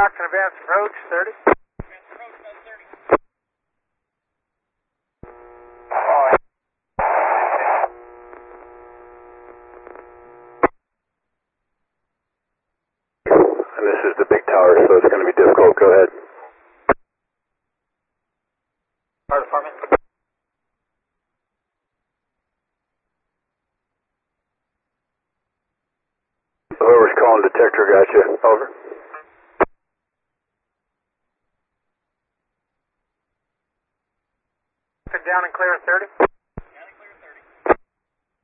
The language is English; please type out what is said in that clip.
Stockton advance approach 30. And this is the big tower, so it's going to be difficult. Go ahead. Fire department. Whoever's calling detector got you. Over. Down and clear 30.